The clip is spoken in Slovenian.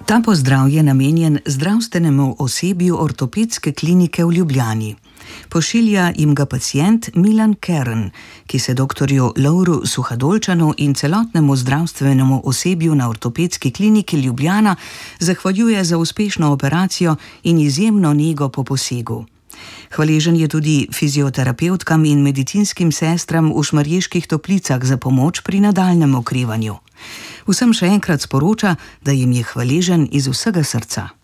Ta pozdrav je namenjen zdravstvenemu osebju ortopedske klinike v Ljubljani. Pošilja jim ga pacient Milan Kern, ki se doktorju Lovru Suhadolčanu in celotnemu zdravstvenemu osebju na ortopedski kliniki Ljubljana zahvaljuje za uspešno operacijo in izjemno nego po posegu. Hvaležen je tudi fizioterapevtkam in medicinskim sestram v Šmarjeških Toplicah za pomoč pri nadaljnjem okrevanju. Vsem še enkrat sporoča, da jim je hvaležen iz vsega srca.